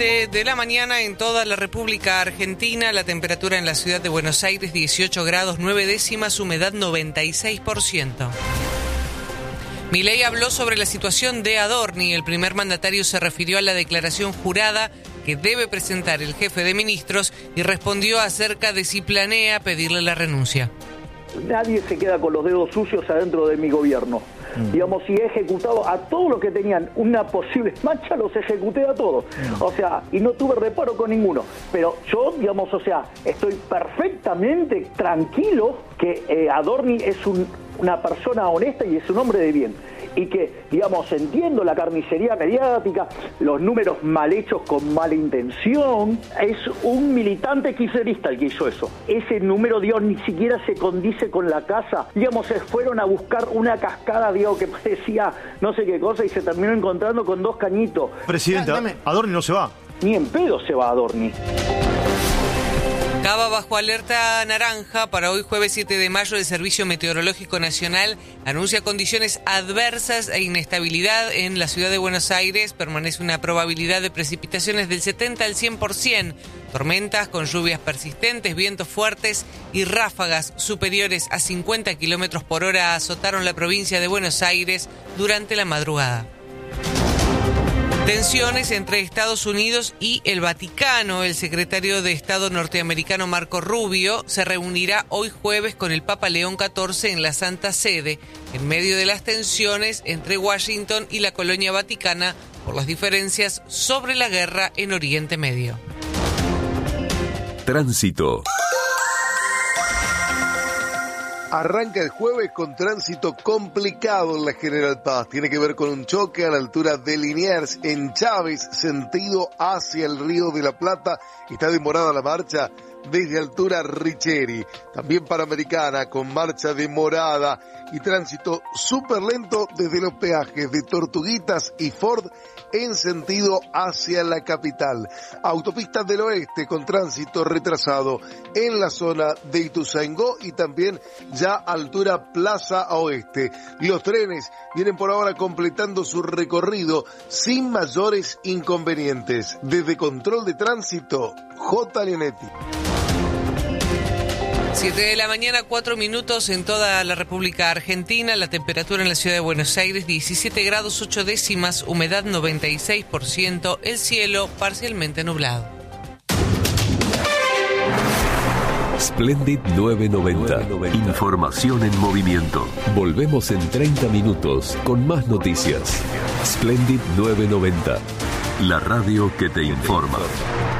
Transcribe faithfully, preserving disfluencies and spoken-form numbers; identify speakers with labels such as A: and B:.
A: De la mañana en toda la República Argentina, la temperatura en la ciudad de Buenos Aires dieciocho grados nueve décimas, humedad noventa y seis por ciento. Milei habló sobre la situación de Adorni. El primer mandatario se refirió a la declaración jurada que debe presentar el jefe de ministros y respondió acerca de si planea pedirle la renuncia.
B: Nadie se queda con los dedos sucios adentro de mi gobierno. Mm. Digamos, si he ejecutado a todos los que tenían una posible mancha, los ejecuté a todos. Mm. O sea, y no tuve reparo con ninguno. Pero yo, digamos, o sea, estoy perfectamente tranquilo que eh, Adorni es un, una persona honesta y es un hombre de bien. Y que, digamos, entiendo la carnicería mediática, los números mal hechos con mala intención. Es un militante kirchnerista el que hizo eso. Ese número, Dios, ni siquiera se condice con la casa. Digamos, se fueron a buscar una cascada, digo, que parecía no sé qué cosa y se terminó encontrando con dos cañitos.
C: Presidente, Adorni no se va.
B: Ni en pedo se va Adorni.
A: Cava bajo alerta naranja para hoy jueves siete de mayo. El Servicio Meteorológico Nacional anuncia condiciones adversas e inestabilidad en la ciudad de Buenos Aires. Permanece una probabilidad de precipitaciones del setenta al cien por ciento. Tormentas con lluvias persistentes, vientos fuertes y ráfagas superiores a cincuenta kilómetros por hora azotaron la provincia de Buenos Aires durante la madrugada. Tensiones entre Estados Unidos y el Vaticano. El secretario de Estado norteamericano Marco Rubio se reunirá hoy jueves con el Papa León catorce en la Santa Sede, en medio de las tensiones entre Washington y la colonia vaticana por las diferencias sobre la guerra en Oriente Medio.
D: Tránsito.
E: Arranca el jueves con tránsito complicado en la General Paz. Tiene que ver con un choque a la altura de Liniers, en Chávez, sentido hacia el Río de la Plata. Está demorada la marcha desde altura Richeri. También Panamericana con marcha demorada y tránsito súper lento desde los peajes de Tortuguitas y Ford en sentido hacia la capital. Autopistas del Oeste con tránsito retrasado en la zona de Ituzaingó y también ya altura Plaza Oeste. Los trenes vienen por ahora completando su recorrido sin mayores inconvenientes. Desde Control de Tránsito, J. Leonetti.
A: siete de la mañana, cuatro minutos en toda la República Argentina. La temperatura en la ciudad de Buenos Aires, diecisiete grados ocho décimas, humedad noventa y seis por ciento, el cielo parcialmente nublado.
D: Splendid novecientos noventa. Información en movimiento. Volvemos en treinta minutos con más noticias. Splendid novecientos noventa. La radio que te informa.